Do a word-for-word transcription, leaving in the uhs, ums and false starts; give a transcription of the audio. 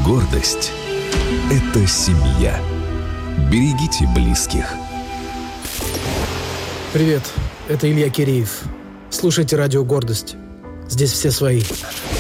Гордость – это семья. Берегите близких. Привет, это Илья Киреев. Слушайте радио «Гордость». Здесь все свои.